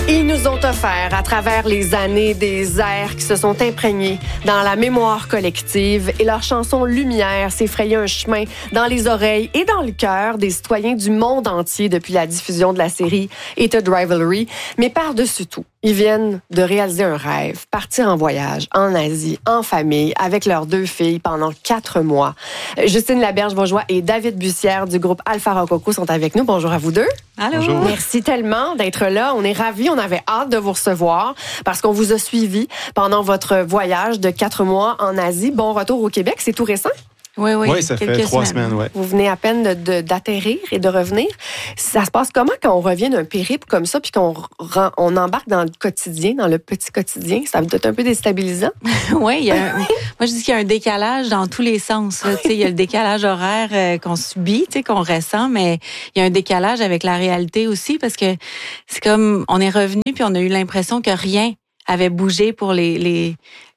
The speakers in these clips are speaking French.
Ils nous ont offert, à travers les années, des airs qui se sont imprégnés dans la mémoire collective et leur chanson Lumière s'est frayé un chemin dans les oreilles et dans le cœur des citoyens du monde entier depuis la diffusion de la série Heated Rivalry. Mais par-dessus tout, ils viennent de réaliser un rêve, partir en voyage en Asie, en famille, avec leurs 2 filles pendant 4 mois. Justine Laberge-Bourgeois et David Bussière du groupe Alpha Rococo sont avec nous. Bonjour à vous deux. Allô. Bonjour. Merci tellement d'être là. On est ravis, on avait hâte de vous recevoir parce qu'on vous a suivi pendant votre voyage de 4 mois en Asie. Bon retour au Québec, c'est tout récent? Oui, ça fait 3 semaines. Ouais. Vous venez à peine d'atterrir et de revenir. Ça se passe comment quand on revient d'un périple comme ça puis qu'on embarque dans le quotidien, dans le petit quotidien? Ça doit être un peu déstabilisant. Oui, moi je dis qu'il y a un décalage dans tous les sens. Il y a le décalage horaire qu'on subit, qu'on ressent, mais il y a un décalage avec la réalité aussi parce que c'est comme on est revenu puis on a eu l'impression que rien avait bougé pour les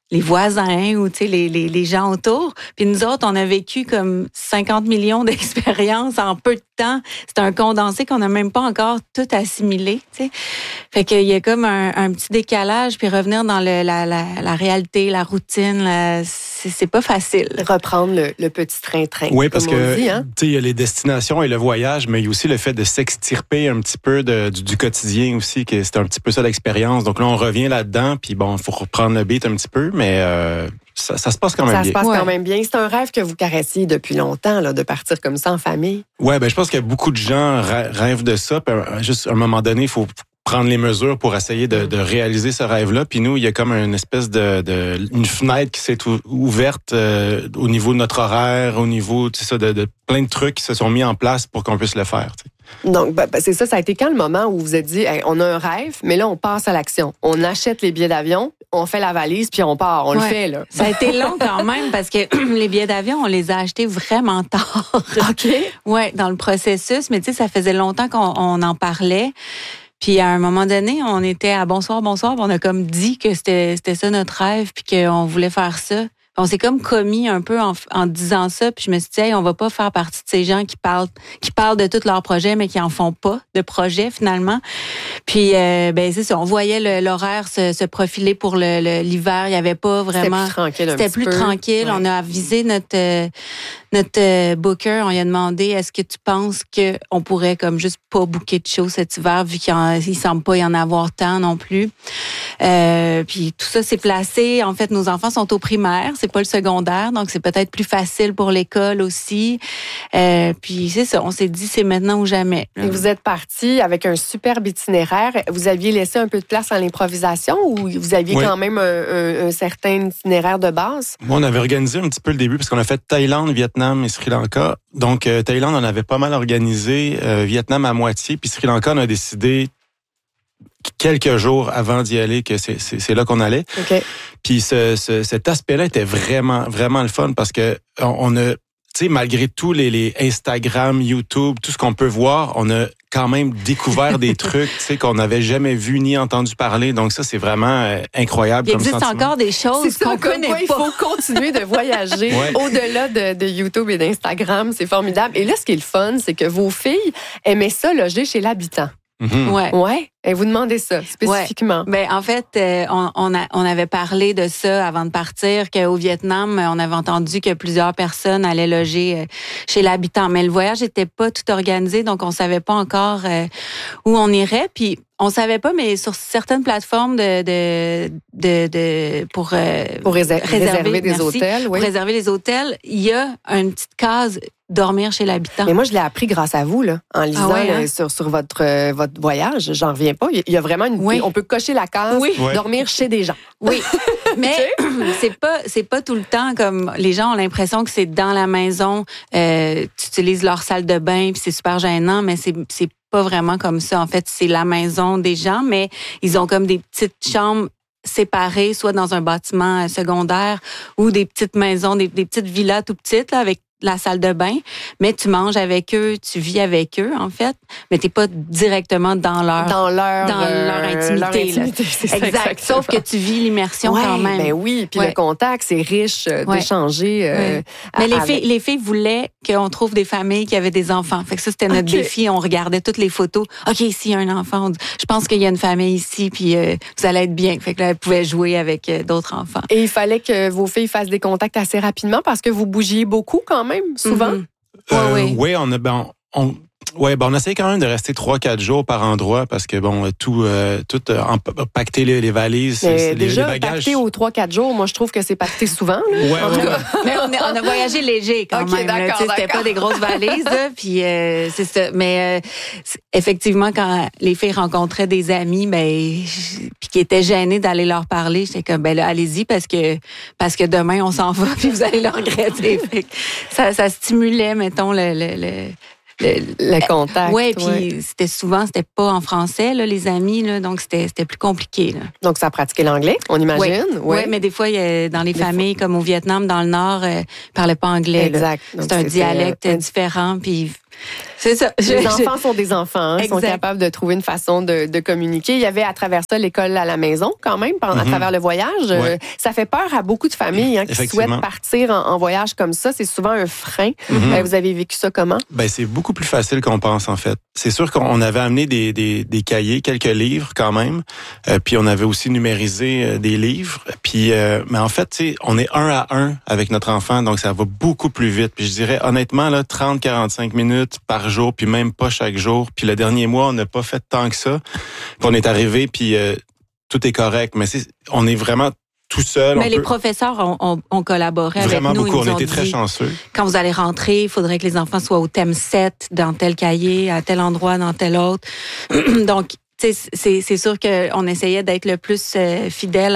voisins ou les gens autour. Puis nous autres, on a vécu comme 50 millions d'expériences en peu de temps. C'est un condensé qu'on n'a même pas encore tout assimilé. T'sais. Fait qu'il y a comme un petit décalage, puis revenir dans la réalité, la routine, c'est pas facile. Reprendre le petit train-train. Oui, parce que hein? il y a les destinations et le voyage, mais il y a aussi le fait de s'extirper un petit peu du quotidien aussi, que c'est un petit peu ça l'expérience. Donc là, on revient là-dedans, puis bon, il faut reprendre le beat un petit peu, mais ça se passe quand même bien. Ça se passe quand même bien. C'est un rêve que vous caressiez depuis longtemps, là, de partir comme ça en famille. Oui, je pense que beaucoup de gens rêvent de ça. Puis juste à un moment donné, il faut prendre les mesures pour essayer de réaliser ce rêve-là. Puis nous, il y a comme une espèce une fenêtre qui s'est ouverte au niveau de notre horaire, au niveau de plein de trucs qui se sont mis en place pour qu'on puisse le faire. T'sais. Donc, c'est ça. Ça a été quand le moment où vous vous êtes dit, hey, on a un rêve, mais là, on passe à l'action. On achète les billets d'avion, on fait la valise, puis on part. On le fait, là. Ça a été long quand même parce que les billets d'avion, on les a achetés vraiment tard. OK. Oui, dans le processus. Mais tu sais, ça faisait longtemps qu'on en parlait. Puis à un moment donné, on était à bonsoir, on a comme dit que c'était ça notre rêve, puis qu'on voulait faire ça. On s'est comme commis un peu en disant ça, puis je me suis dit, hey, on va pas faire partie de ces gens qui parlent de tous leurs projets, mais qui en font pas de projet finalement. Puis c'est ça, on voyait l'horaire se profiler pour l'hiver. Il y avait pas vraiment. C'était plus tranquille. Ouais. On a avisé notre booker. On lui a demandé, est-ce que tu penses que on pourrait comme juste pas booker de show cet hiver vu qu'il semble pas y en avoir tant non plus. Puis tout ça s'est placé. En fait, nos enfants sont au primaire. C'est pas le secondaire, donc c'est peut-être plus facile pour l'école aussi. Puis c'est ça, on s'est dit c'est maintenant ou jamais. Et vous êtes partis avec un superbe itinéraire. Vous aviez laissé un peu de place à l'improvisation ou vous aviez quand même un certain itinéraire de base? Moi, on avait organisé un petit peu le début parce qu'on a fait Thaïlande, Vietnam et Sri Lanka. Donc, Thaïlande, on avait pas mal organisé. Vietnam à moitié. Puis Sri Lanka, on a décidé quelques jours avant d'y aller que c'est là qu'on allait. Okay. Puis cet aspect-là était vraiment, vraiment le fun parce que on a, tu sais, malgré tous les Instagram, YouTube, tout ce qu'on peut voir, on a quand même découvert des trucs, tu sais, qu'on n'avait jamais vu ni entendu parler. Donc ça, c'est vraiment incroyable. Il comme existe sentiment. encore des choses qu'on connaît pas. Il faut continuer de voyager au-delà de YouTube et d'Instagram. C'est formidable. Et là, ce qui est le fun, c'est que vos filles aimaient ça loger chez l'habitant. Mm-hmm. Ouais. Et vous demandez ça spécifiquement. Ouais. En fait, on avait parlé de ça avant de partir, qu'au Vietnam, on avait entendu que plusieurs personnes allaient loger chez l'habitant. Mais le voyage n'était pas tout organisé, donc on savait pas encore où on irait. Puis on savait pas, mais sur certaines plateformes pour réserver des hôtels, pour réserver les hôtels, il y a une petite case dormir chez l'habitant. Mais moi, je l'ai appris grâce à vous, là, en lisant sur votre voyage. J'en reviens pas. Il y a vraiment on peut cocher la case dormir chez des gens. Oui, mais c'est pas tout le temps comme les gens ont l'impression que c'est dans la maison, tu utilises leur salle de bain puis c'est super gênant, mais c'est pas vraiment comme ça. En fait, c'est la maison des gens, mais ils ont comme des petites chambres séparées, soit dans un bâtiment secondaire ou des petites maisons, des petites villas tout petites là, avec la salle de bain, mais tu manges avec eux, tu vis avec eux, en fait, mais t'es pas directement dans leur intimité. C'est exact. Sauf que tu vis l'immersion quand même. Ben oui, puis le contact, c'est riche d'échanger. Mais les filles voulaient qu'on trouve des familles qui avaient des enfants. Fait que ça, c'était notre défi. On regardait toutes les photos. OK, ici, il y a un enfant. Je pense qu'il y a une famille ici, puis vous allez être bien. Fait que là, elles pouvaient jouer avec d'autres enfants. Et il fallait que vos filles fassent des contacts assez rapidement parce que vous bougiez beaucoup quand même, souvent. Oui, on essaie quand même de rester 3-4 jours par endroit parce que tout pacter les valises, mais déjà, les bagages. Pacter aux 3-4 jours, moi je trouve que c'est pacté souvent. Là. Ouais. Mais on a voyagé léger quand même. D'accord. C'était pas des grosses valises, puis c'est ça. Mais effectivement, quand les filles rencontraient des amis, puis qui étaient gênées d'aller leur parler, j'étais comme là, allez-y parce que demain on s'en va puis vous allez le regretter. Fait que ça stimulait, mettons le contact. Oui, puis c'était pas en français, là, les amis, là, donc c'était plus compliqué. Là. Donc, ça a pratiqué l'anglais, on imagine? Oui, mais des fois, dans les familles, comme au Vietnam, dans le Nord, ils parlaient pas anglais. Exact. C'est un dialecte différent, puis... C'est ça. Les enfants sont des enfants. Ils sont capables de trouver une façon de communiquer. Il y avait à travers ça l'école à la maison quand même, à travers le voyage. Ouais. Ça fait peur à beaucoup de familles qui souhaitent partir en voyage comme ça. C'est souvent un frein. Vous avez vécu ça comment? C'est beaucoup plus facile qu'on pense en fait. C'est sûr qu'on avait amené des cahiers, quelques livres quand même. Puis on avait aussi numérisé des livres. Puis mais en fait, on est 1 à 1 avec notre enfant, donc ça va beaucoup plus vite. Puis je dirais honnêtement 30-45 minutes par jour, puis même pas chaque jour. Puis le dernier mois, on n'a pas fait tant que ça. Puis on est arrivé, puis tout est correct. Mais on est vraiment tout seul. Mais les professeurs ont collaboré avec nous. Vraiment beaucoup. On était très chanceux. Quand vous allez rentrer, il faudrait que les enfants soient au thème 7 dans tel cahier, à tel endroit dans tel autre. Donc, c'est sûr qu'on essayait d'être le plus fidèle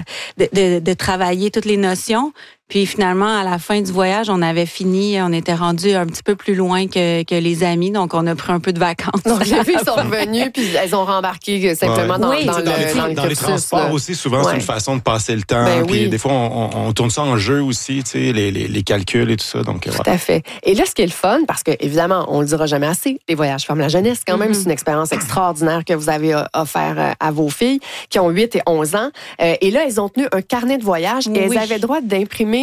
de travailler toutes les notions. Puis finalement, à la fin du voyage, on avait fini, on était rendu un petit peu plus loin que les amis, donc on a pris un peu de vacances. Donc les filles sont revenues, puis elles ont rembarqué simplement dans les transports aussi, souvent, c'est une façon de passer le temps. Puis des fois, on tourne ça en jeu aussi, les calculs et tout ça. Donc, tout à fait. Et là, ce qui est le fun, parce que évidemment, on le dira jamais assez, les voyages forment la jeunesse quand même. C'est une expérience extraordinaire que vous avez offert à vos filles qui ont 8 et 11 ans. Et là, elles ont tenu un carnet de voyage et elles avaient le droit d'imprimer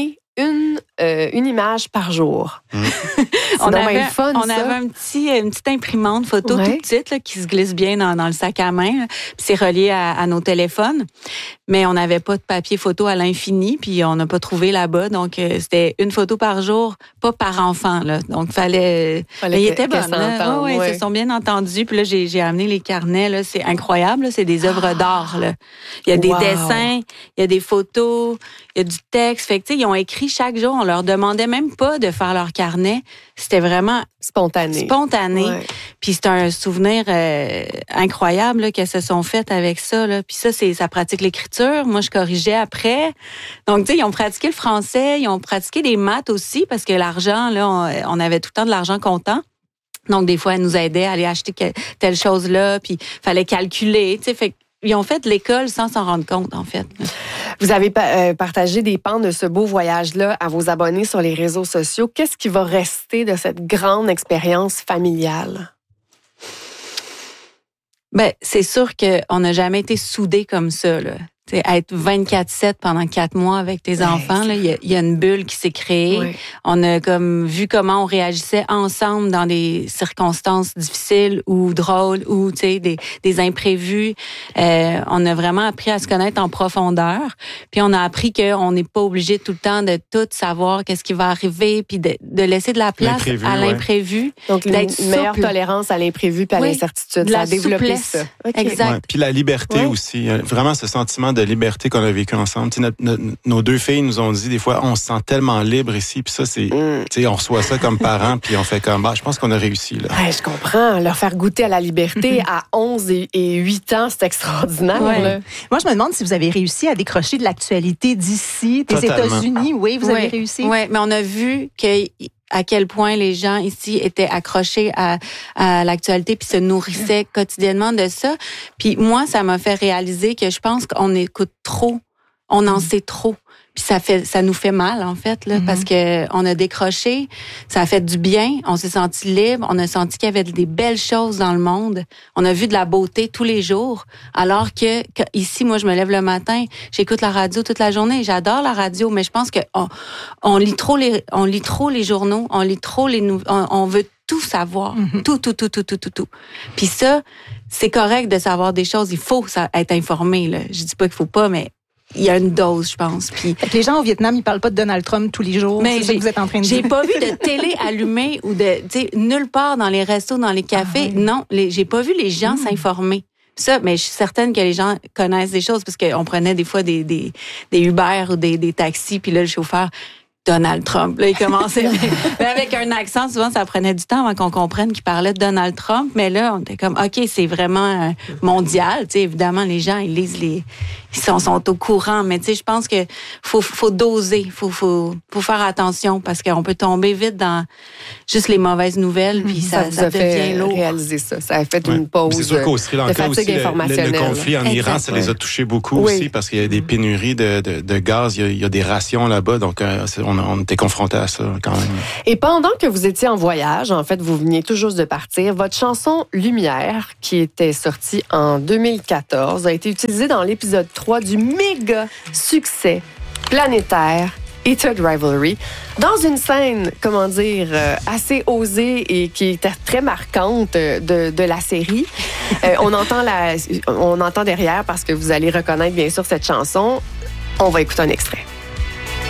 une image par jour. On avait une petite imprimante photo toute petite là, qui se glisse bien dans le sac à main. Puis c'est relié à nos téléphones. Mais on n'avait pas de papier photo à l'infini, puis on n'a pas trouvé là-bas. Donc, c'était une photo par jour, pas par enfant. Là. Donc, fallait il était bon. Ils se sont bien entendus. Puis là, j'ai amené les carnets. Là, c'est incroyable. Là. C'est des œuvres d'art. Là. Il y a des dessins, il y a des photos, il y a du texte. Fait que, ils ont écrit chaque jour. On leur demandait même pas de faire leur carnet. C'était vraiment spontané. Ouais. Puis c'est un souvenir incroyable là, qu'elles se sont faites avec ça. Là. Puis ça pratique l'écriture. Moi, je corrigeais après. Donc, tu sais, ils ont pratiqué le français, ils ont pratiqué les maths aussi parce que l'argent, là, on avait tout le temps de l'argent comptant. Donc, des fois, elle nous aidait à aller acheter telle chose-là, puis fallait calculer, tu sais, fait ils ont fait l'école sans s'en rendre compte, en fait. Vous avez partagé des pans de ce beau voyage-là à vos abonnés sur les réseaux sociaux. Qu'est-ce qui va rester de cette grande expérience familiale? C'est sûr qu'on n'a jamais été soudés comme ça, là. T'sais, être 24/7 pendant 4 mois avec tes enfants, là, il y a une bulle qui s'est créée. Oui. On a comme vu comment on réagissait ensemble dans des circonstances difficiles ou drôles ou des imprévus. On a vraiment appris à se connaître en profondeur. Puis on a appris qu'on n'est pas obligé tout le temps de tout savoir qu'est-ce qui va arriver, puis de laisser de la place à l'imprévu. Donc une meilleure tolérance à l'imprévu puis à l'incertitude. Ça a développé ça. Okay. Exact. Ouais. Puis la liberté aussi, vraiment ce sentiment de liberté qu'on a vécu ensemble. Nos 2 filles nous ont dit des fois, on se sent tellement libre ici, puis ça, on reçoit ça comme parents, puis on fait comme, je pense qu'on a réussi. Là. Ouais, je comprends. Leur faire goûter à la liberté à 11 et 8 ans, c'est extraordinaire. Ouais. Là. Moi, je me demande si vous avez réussi à décrocher de l'actualité d'ici, des États-Unis. Oui, vous avez réussi. Oui, mais on a vu à quel point les gens ici étaient accrochés à l'actualité puis se nourrissaient quotidiennement de ça. Puis moi, ça m'a fait réaliser que je pense qu'on écoute trop, on en sait trop. Puis ça nous fait mal, en fait, là, parce que on a décroché, ça a fait du bien, on s'est senti libre, on a senti qu'il y avait des belles choses dans le monde, on a vu de la beauté tous les jours, alors que ici, moi, je me lève le matin, j'écoute la radio toute la journée, j'adore la radio, mais je pense que on lit trop les journaux, on lit trop on veut tout savoir, tout. Puis ça, c'est correct de savoir des choses, il faut être informé, là. Je dis pas qu'il faut pas, mais il y a une dose, je pense. Puis les gens au Vietnam, ils parlent pas de Donald Trump tous les jours. Mais c'est ça que vous êtes en train de dire. J'ai pas vu de télé allumée ou nulle part dans les restos, dans les cafés. Ah, oui. Non, j'ai pas vu les gens s'informer. Ça, mais je suis certaine que les gens connaissent des choses parce qu'on prenait des fois des Uber ou des taxis, puis là, le chauffeur, Donald Trump. Là, il commençait mais avec un accent, souvent, ça prenait du temps avant qu'on comprenne qu'il parlait de Donald Trump. Mais là, on était comme, OK, c'est vraiment mondial. Tu sais, évidemment, les gens, ils lisent ils sont au courant. Mais tu sais, je pense que faut doser. Faut faire attention parce qu'on peut tomber vite dans juste les mauvaises nouvelles. Puis ça devient lourd. Réaliser ça. Ça a fait une pause. C'est sûr qu'au Sri Lanka aussi, le conflit en Iran, ça les a touchés beaucoup aussi parce qu'il y a des pénuries de gaz. Il y a des rations là-bas. Donc, on était confrontés à ça quand même. Et pendant que vous étiez en voyage, en fait, vous veniez tout juste de partir, votre chanson « Lumière », qui était sortie en 2014, a été utilisée dans l'épisode 3 du méga succès planétaire Heated Rivalry, dans une scène, assez osée et qui était très marquante de la série. On entend derrière, parce que vous allez reconnaître bien sûr cette chanson. On va écouter un extrait.